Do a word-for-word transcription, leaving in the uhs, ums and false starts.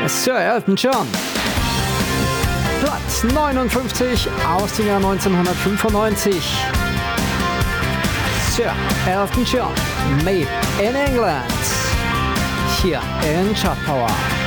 Sir Elton John. Platz neunundfünfzig aus dem Jahr neunzehnhundertfünfundneunzig. Sir Elton John, Made in England. Hier in Chart Power.